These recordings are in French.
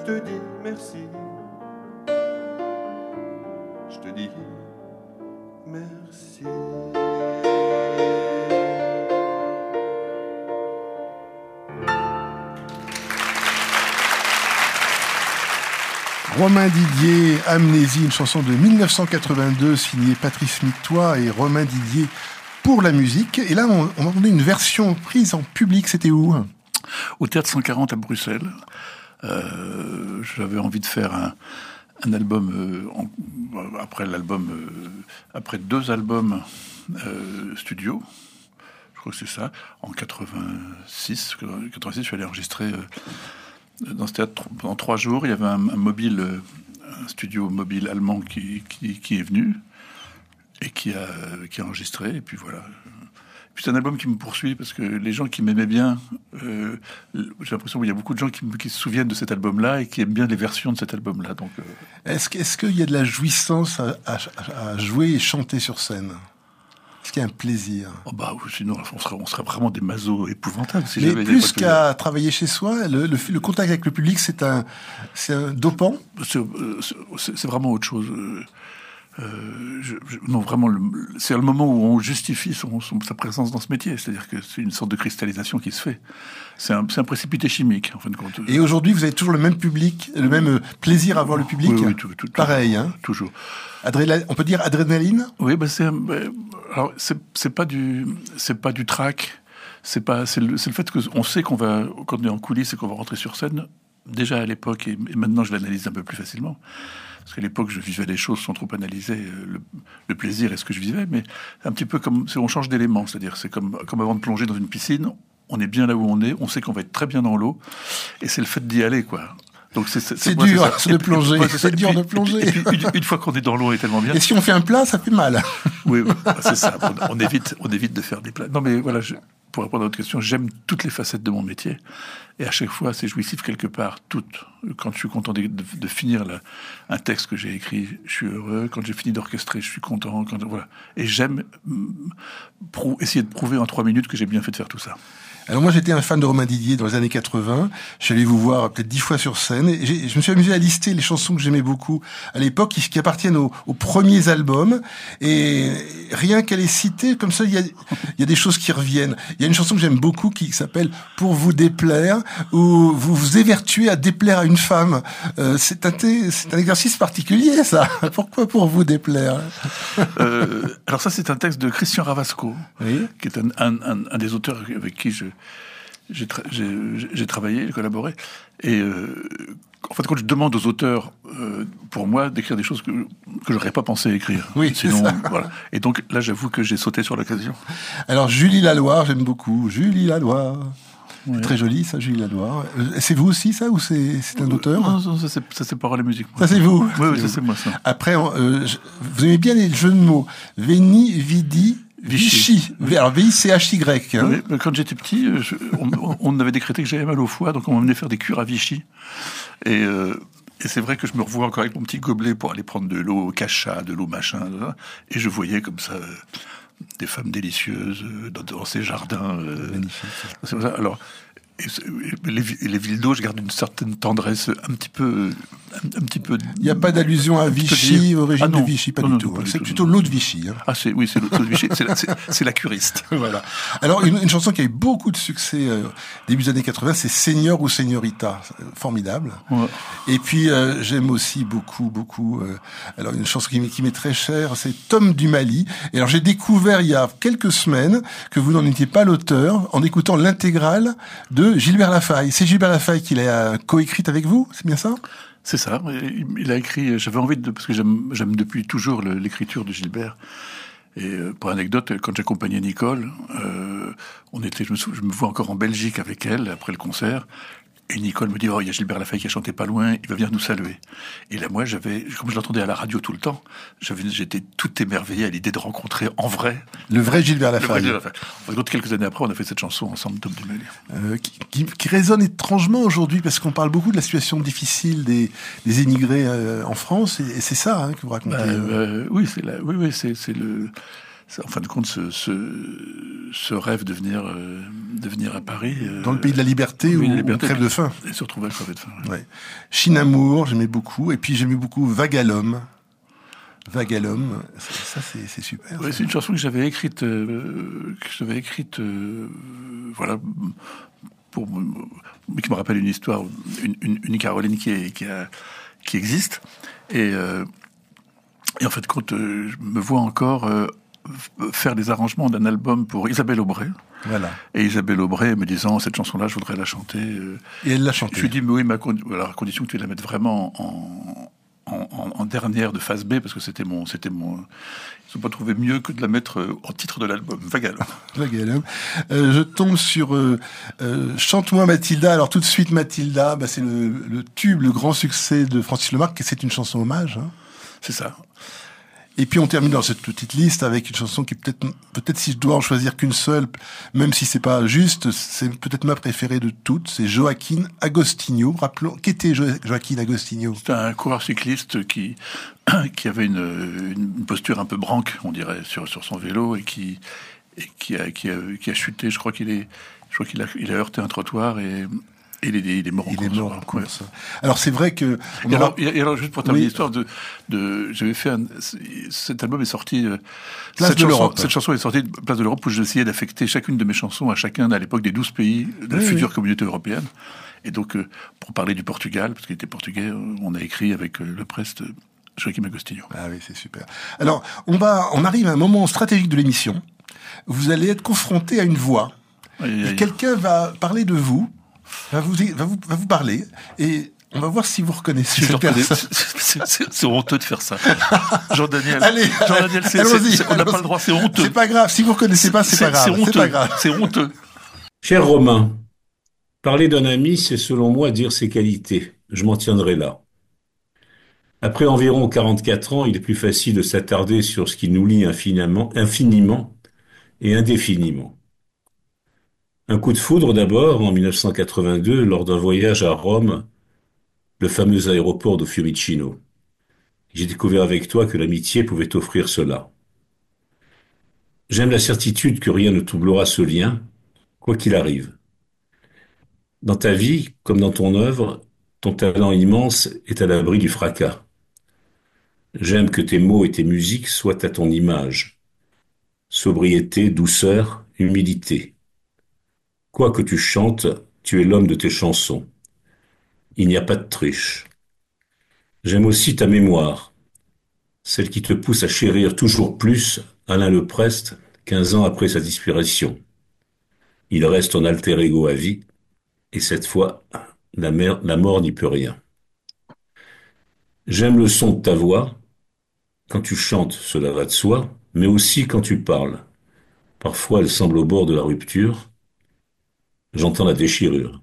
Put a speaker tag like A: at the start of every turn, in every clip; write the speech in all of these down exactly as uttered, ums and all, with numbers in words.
A: te dis merci. Je te dis merci.
B: Romain Didier, Amnésie, une chanson de mille neuf cent quatre-vingt-deux signée Patrice Mictois et Romain Didier pour la musique. Et là, on, on m'a demandé une version prise en public. C'était où ?
C: Au Théâtre cent quarante à Bruxelles. Euh, j'avais envie de faire un, un album euh, en, après l'album, euh, après deux albums euh, studio. Je crois que c'est ça. En quatre-vingt-six, quatre-vingt-six, je suis allé enregistrer. Euh, Dans ce théâtre, pendant trois jours, il y avait un, un mobile, un studio mobile allemand qui, qui, qui est venu et qui a, qui a enregistré. Et puis voilà. Puis c'est un album qui me poursuit parce que les gens qui m'aimaient bien, euh, j'ai l'impression qu'il y a beaucoup de gens qui, qui se souviennent de cet album-là et qui aiment bien les versions de cet album-là. Donc, euh...
B: est-ce, est-ce qu'il y a de la jouissance à, à, à jouer et chanter sur scène ? Est-ce qu'il y a un plaisir ?
C: Oh bah, sinon, on serait, on serait vraiment des masos épouvantables. Si
B: Mais plus qu'à travailler chez soi, le, le, le contact avec le public, c'est un, c'est un dopant ?
C: c'est, c'est, c'est vraiment autre chose. Euh, je, je, non, vraiment, le, c'est le moment où on justifie son, son, sa présence dans ce métier. C'est-à-dire que c'est une sorte de cristallisation qui se fait. C'est un, c'est un précipité chimique, en fin de compte.
B: Et aujourd'hui, vous avez toujours le même public, le même plaisir à voir le public ?
C: Oui, oui, tout, tout,
B: pareil,
C: toujours,
B: hein ?
C: Toujours.
B: Adréla- on peut dire adrénaline ?
C: Oui, bah c'est, bah, alors c'est, c'est pas du, c'est pas du trac. C'est pas, c'est le, c'est le fait que on sait qu'on va, quand on est en coulisses et qu'on va rentrer sur scène. Déjà à l'époque, et, et maintenant je l'analyse un peu plus facilement. Parce qu'à l'époque, je vivais les choses sans trop analyser le, le plaisir et ce que je vivais, mais un petit peu comme si on change d'élément, c'est-à-dire c'est comme, comme avant de plonger dans une piscine, on est bien là où on est, on sait qu'on va être très bien dans l'eau, et c'est le fait d'y aller, quoi. Donc c'est, c'est,
B: c'est
C: moi,
B: dur
C: c'est
B: de plonger, c'est, c'est dur
C: puis,
B: de plonger.
C: Et puis, et puis, une, une fois qu'on est dans l'eau, on est tellement bien.
B: Et si on fait un plat, ça fait mal.
C: Oui, oui, c'est ça. On, on évite, on évite de faire des plats. Non, mais voilà, je, pour répondre à votre question, j'aime toutes les facettes de mon métier. Et à chaque fois, c'est jouissif quelque part, toutes. Quand je suis content de, de, de finir la, un texte que j'ai écrit, je suis heureux. Quand j'ai fini d'orchestrer, je suis content. Quand, voilà. Et j'aime prou- essayer de prouver en trois minutes que j'ai bien fait de faire tout ça.
B: Alors moi, j'étais un fan de Romain Didier dans les années quatre-vingts. Je suis allé vous voir peut-être dix fois sur scène. Et j'ai, je me suis amusé à lister les chansons que j'aimais beaucoup à l'époque, qui, qui appartiennent aux, aux premiers albums. Et rien qu'à les citer, comme ça, il y a, il y a des choses qui reviennent. Il y a une chanson que j'aime beaucoup qui s'appelle « Pour vous déplaire », où vous vous évertuez à déplaire à une femme. Euh, c'est, un, c'est un exercice particulier, ça. Pourquoi pour vous déplaire ?
C: euh, Alors ça, c'est un texte de Christian Ravasco,
B: oui.
C: qui est un, un, un, un des auteurs avec qui je... J'ai, tra- j'ai, j'ai travaillé, j'ai collaboré, et euh, en fait, quand je demande aux auteurs, euh, pour moi, d'écrire des choses que que j'aurais pas pensé écrire.
B: Oui,
C: sinon, voilà. Et donc là, j'avoue que j'ai sauté sur l'occasion.
B: Alors Julie Laloire, j'aime beaucoup. Julie Laloire.
C: Ouais.
B: C'est très joli, ça, Julie Laloire. C'est vous aussi, ça, ou c'est, c'est un auteur ?
C: Non, non, ça c'est, ça c'est paroles et musique.
B: Ça c'est vous ?
C: Oui, oui, ça c'est moi, ça.
B: Après, euh, je, vous aimez bien les jeux de mots. Veni, Vidi, Vichy.
C: Oui.
B: Alors, V I C H Y. Hein.
C: Oui, mais quand j'étais petit, je, on, on avait décrété que j'avais mal au foie, donc on m'emmenait faire des cures à Vichy. Et, euh, et c'est vrai que je me revois encore avec mon petit gobelet pour aller prendre de l'eau cacha, de l'eau machin, et je voyais comme ça euh, des femmes délicieuses euh, dans, dans ces jardins. Euh,
B: Magnifique.
C: C'est ça. Alors, et les, les villes d'eau, je garde une certaine tendresse, un petit peu, un, un petit peu.
B: Il n'y a pas d'allusion à Vichy, au régime
C: ah
B: de Vichy, pas
C: non,
B: du
C: non,
B: tout.
C: non, pas
B: c'est
C: du
B: plutôt
C: tout,
B: l'eau de Vichy. Hein.
C: Ah, c'est oui, c'est l'eau de Vichy. C'est la, c'est, c'est la curiste.
B: Voilà. Alors une, une chanson qui a eu beaucoup de succès euh, début des années quatre-vingts, c'est Seigneur ou Señorita, formidable.
C: Ouais.
B: Et puis euh, j'aime aussi beaucoup, beaucoup. Euh, alors une chanson qui, qui m'est très chère, c'est Tom du Mali. Et alors j'ai découvert il y a quelques semaines que vous n'en étiez pas l'auteur en écoutant l'intégrale de Gilbert Lafaille. C'est Gilbert Lafaille qui l'a coécrite avec vous, c'est bien ça ?
C: C'est ça. Il a écrit. J'avais envie de parce que j'aime, j'aime depuis toujours le, l'écriture de Gilbert. Et euh, pour anecdote, quand j'accompagnais Nicole, euh, on était. Je me, sou, je me vois encore en Belgique avec elle après le concert. Et Nicole me dit, oh, il y a Gilbert Lafaille qui a chanté pas loin, il va venir nous saluer. Et là, moi, j'avais, comme je l'entendais à la radio tout le temps, j'avais, j'étais tout émerveillé à l'idée de rencontrer en vrai
B: le vrai Gilbert Lafaille. Le vrai
C: Gilbert Lafaille. En fait, quelques années après, on a fait cette chanson ensemble, Tom du Mali.
B: Euh, qui, qui, qui résonne étrangement aujourd'hui, parce qu'on parle beaucoup de la situation difficile des, des émigrés euh, en France, et, et c'est ça hein, que vous racontez.
C: Euh, euh, oui, c'est la, oui, oui, c'est, c'est le. en fin de compte, ce, ce, ce rêve de venir, euh, de venir à Paris. Euh,
B: Dans le pays de la liberté,
C: oui,
B: où
C: la liberté,
B: on crève de faim.
C: Et se retrouver à crever de faim. Ouais.
B: Ouais. Chine Amour, j'aimais beaucoup. Et puis j'aimais beaucoup Vague à l'homme. Vague à l'homme, ça c'est, c'est super.
C: Ouais, c'est une chanson que j'avais écrite, euh, que j'avais écrite, euh, voilà, pour, mais qui me rappelle une histoire, une, une, une Caroline qui, est, qui, a, qui existe. Et, euh, et en fait, quand euh, je me vois encore euh, faire des arrangements d'un album pour Isabelle Aubray. Voilà. Et Isabelle Aubray me disant, cette chanson-là, je voudrais la chanter. Euh,
B: et elle l'a chantée.
C: Je lui dis, mais oui, mais à, alors, à condition que tu la mettes vraiment en... En, en, en dernière de phase B, parce que c'était mon, c'était mon. Ils n'ont pas trouvé mieux que de la mettre en titre de l'album. Vague à l'homme.
B: Vague à l'homme. Euh, je tombe sur euh, euh, Chante-moi Mathilda. Alors tout de suite Mathilda, bah, c'est le, le tube, le grand succès de Francis Lemarque, et c'est une chanson hommage. Hein.
C: C'est ça.
B: Et puis on termine dans cette petite liste avec une chanson qui peut-être, peut-être si je dois en choisir qu'une seule, même si c'est pas juste, c'est peut-être ma préférée de toutes, c'est Joaquin Agostinho. Rappelons, qu'était jo- Joaquin Agostinho?
C: C'est un coureur cycliste qui qui avait une, une posture un peu branque, on dirait, sur sur son vélo et qui et qui a qui a, qui a chuté. Je crois qu'il est, je crois qu'il a il a heurté un trottoir et Il est, il est mort en
B: il
C: course.
B: Est mort en course. Ouais. Alors c'est vrai que.
C: Et, aura... alors, et alors juste pour terminer oui. l'histoire de, de, j'avais fait un, cet album est sorti.
B: Place
C: cette
B: de
C: chanson,
B: l'Europe.
C: Cette chanson est sortie de Place de l'Europe où j'essayais d'affecter chacune de mes chansons à chacun à l'époque des douze pays de la oui, future oui. communauté européenne. Et donc euh, pour parler du Portugal, parce qu'il était portugais, on a écrit avec euh, le preste Joaquim Agostinho.
B: Ah oui, c'est super. Alors on va, on arrive à un moment stratégique de l'émission. Vous allez être confronté à une voix. Aïe, aïe, et quelqu'un va parler de vous. Va vous, va vous, va vous parler et on va voir si vous reconnaissez cette personne.
C: C'est, c'est, c'est honteux de faire ça. Jean-Daniel.
B: Allez,
C: Jean-Daniel, c'est, c'est, c'est, on n'a pas le droit, c'est honteux.
B: C'est pas grave. Si vous reconnaissez pas, c'est, c'est pas grave.
C: C'est honteux.
B: C'est pas grave.
C: C'est honteux.
D: Cher Romain, parler d'un ami, c'est selon moi dire ses qualités. Je m'en tiendrai là. Après environ quarante-quatre ans, il est plus facile de s'attarder sur ce qui nous lie infiniment, infiniment et indéfiniment. Un coup de foudre d'abord, en mille neuf cent quatre-vingt-deux, lors d'un voyage à Rome, le fameux aéroport de Fiumicino. J'ai découvert avec toi que l'amitié pouvait offrir cela. J'aime la certitude que rien ne troublera ce lien, quoi qu'il arrive. Dans ta vie, comme dans ton œuvre, ton talent immense est à l'abri du fracas. J'aime que tes mots et tes musiques soient à ton image. Sobriété, douceur, humilité. Quoi que tu chantes, tu es l'homme de tes chansons. Il n'y a pas de triche. J'aime aussi ta mémoire, celle qui te pousse à chérir toujours plus Alain Leprest, quinze ans après sa disparition. Il reste ton alter ego à vie, et cette fois, la, mer- la mort n'y peut rien. J'aime le son de ta voix. Quand tu chantes, cela va de soi, mais aussi quand tu parles. Parfois, elle semble au bord de la rupture. J'entends la déchirure.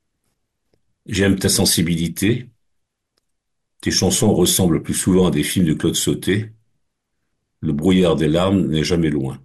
D: J'aime ta sensibilité. Tes chansons ressemblent plus souvent à des films de Claude Sauté. Le brouillard des larmes n'est jamais loin.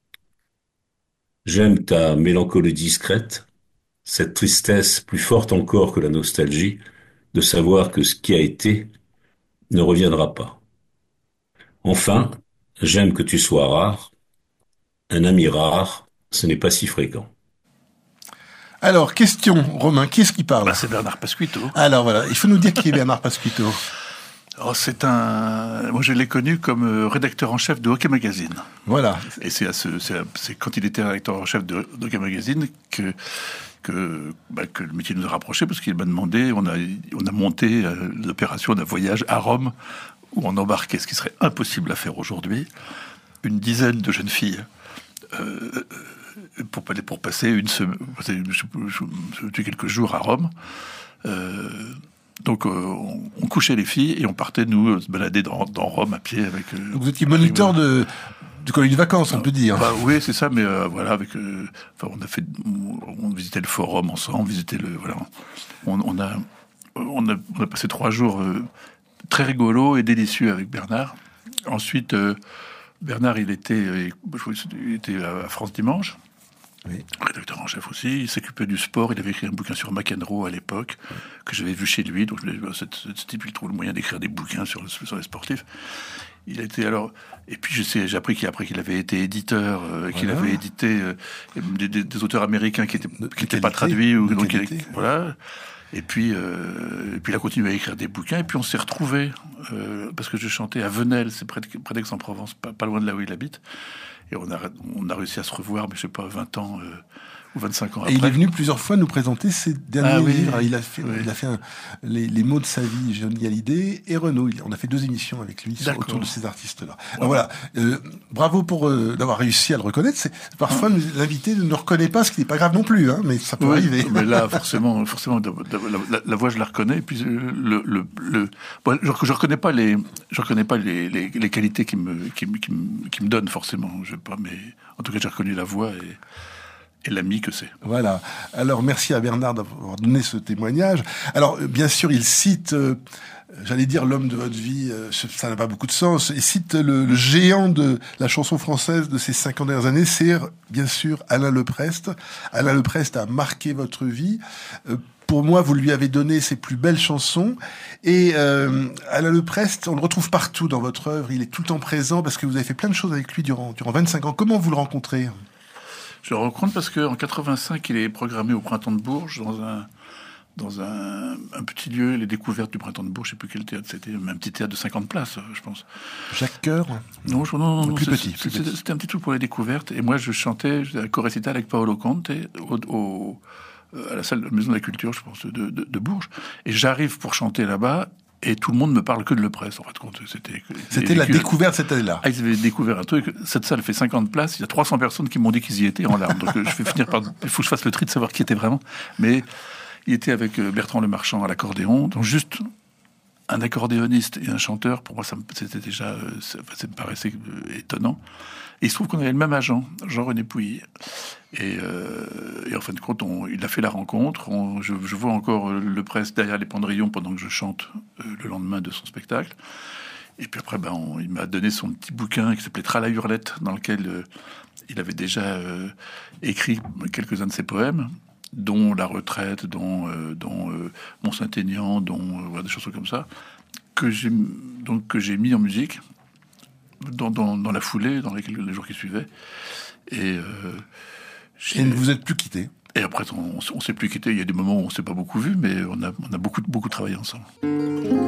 D: J'aime ta mélancolie discrète, cette tristesse plus forte encore que la nostalgie de savoir que ce qui a été ne reviendra pas. Enfin, j'aime que tu sois rare. Un ami rare, ce n'est pas si fréquent.
B: Alors, question, Romain, qui est-ce qui parle?
C: Bah, c'est Bernard Pasquito.
B: Alors voilà, il faut nous dire qui est Bernard Pasquito.
C: Oh, c'est un. Moi, je l'ai connu comme rédacteur en chef de Hockey Magazine.
B: Voilà.
C: Et c'est, à ce, c'est, à, c'est quand il était rédacteur en chef de, de Hockey Magazine que que, bah, que le métier nous a rapprochés, parce qu'il m'a demandé. On a on a monté euh, l'opération d'un voyage à Rome où on embarquait, ce qui serait impossible à faire aujourd'hui, une dizaine de jeunes filles. Euh, pour, pour passer une semaine, quelques jours à Rome. Euh, donc euh, on, on couchait les filles et on partait nous se balader dans, dans Rome à pied avec. Euh,
B: donc vous étiez moniteur avec, de de colonie de vacances, on peut dire.
C: Bah, oui, c'est ça, mais euh, voilà, avec. Euh, enfin, on a fait, on, on visitait le forum ensemble, on visitait le, voilà. On, on a, on a, on a passé trois jours euh, très rigolos et délicieux avec Bernard. Ensuite. Euh, Bernard, il était, il était à France Dimanche.
B: Oui.
C: Rédacteur en chef aussi. Il s'occupait du sport. Il avait écrit un bouquin sur McEnroe à l'époque, que j'avais vu chez lui. Donc, je me disais, ce, ce type, il trouve le moyen d'écrire des bouquins sur, sur les sportifs. Il a été alors. Et puis, je sais, j'ai appris qu'après qu'il avait été éditeur, euh, qu'il
B: voilà.
C: avait édité euh, des, des, des auteurs américains qui étaient, qui étaient pas
B: qualité,
C: traduits. Ou, donc,
B: qualité.
C: voilà. Et puis, euh, et puis, il a continué à écrire des bouquins. Et puis, on s'est retrouvés, euh, parce que je chantais à Venelle, c'est près, de, près d'Aix-en-Provence, pas, pas loin de là où il habite. Et on a, on a réussi à se revoir, mais je sais pas, vingt ans euh, ou vingt-cinq ans après.
B: Et il est venu plusieurs fois nous présenter ses derniers
C: ah, oui,
B: livres. Il a fait,
C: oui.
B: il a fait un, les, les mots de sa vie, Johnny Hallyday et Renaud. On a fait deux émissions avec lui sur, autour de ces artistes-là. Ouais. Alors voilà, euh, bravo pour euh, d'avoir réussi à le reconnaître. C'est, parfois, ah. l'invité ne reconnaît pas, ce qui n'est pas grave non plus, hein, mais ça peut
C: oui,
B: arriver.
C: Mais là, forcément, forcément, la, la voix, je la reconnais. Et puis le, le, le bon, je, je reconnais pas les, je reconnais pas les, les, les qualités qui me, qui, qui, me, qui me donnent forcément. Je sais pas, mais en tout cas, j'ai reconnu la voix et, et l'ami que c'est.
B: Voilà. Alors, merci à Bernard d'avoir donné ce témoignage. Alors, bien sûr, il cite, euh, j'allais dire l'homme de votre vie, euh, ça n'a pas beaucoup de sens, il cite le, le géant de la chanson française de ces cinquante dernières années, c'est bien sûr Alain Leprest. Alain Leprest a marqué votre vie. Euh, Pour moi, vous lui avez donné ses plus belles chansons. Et euh, Alain Leprest, on le retrouve partout dans votre œuvre. Il est tout le temps présent parce que vous avez fait plein de choses avec lui durant, durant vingt-cinq ans. Comment vous le rencontrez ?
C: Je le rencontre parce qu'en quatre-vingt-cinq, il est programmé au Printemps de Bourges, dans un, dans un, un petit lieu, les découvertes du Printemps de Bourges. Je ne sais plus quel théâtre c'était, un petit théâtre de cinquante places, je pense.
B: Jacques Coeur ?
C: Non, je, non, non, non
B: plus
C: c'est,
B: petit.
C: C'est,
B: plus petit.
C: C'était un petit truc pour les découvertes. Et moi, je chantais, j'étais à co-récital avec Paolo Conte au, au à la salle de la Maison de la Culture, je pense, de, de, de Bourges. Et j'arrive pour chanter là-bas, et tout le monde me parle que de Leprest, en fait. C'était,
B: C'était la découverte cette année-là.
C: Ah, ils avaient découvert un truc. Cette salle fait cinquante places, il y a trois cents personnes qui m'ont dit qu'ils y étaient en larmes. Donc je vais finir par... Il faut que je fasse le tri de savoir qui était vraiment. Mais il était avec Bertrand Lemarchand à l'accordéon, donc juste un accordéoniste et un chanteur, pour moi, ça me, c'était déjà... Ça, ça me paraissait étonnant. Et il se trouve qu'on avait le même agent, Jean-René Pouilly. Et, euh, et en fin de compte, on, il a fait la rencontre. On, je, je vois encore Leprest derrière les pendrillons pendant que je chante euh, le lendemain de son spectacle. Et puis après, ben, on, il m'a donné son petit bouquin qui s'appelait Tra la hurlette, dans lequel euh, il avait déjà euh, écrit quelques-uns de ses poèmes, dont La retraite, dont, euh, dont euh, Mont-Saint-Aignan, dont euh, voilà, des chansons comme ça, que j'ai, donc, que j'ai mis en musique. Dans, dans, dans la foulée, dans les, les jours qui suivaient. Et, euh,
B: et vous vous êtes plus quittés.
C: Et après, on, on s'est plus quittés. Il y a des moments où on s'est pas beaucoup vus, mais on a, on a beaucoup, beaucoup travaillé ensemble.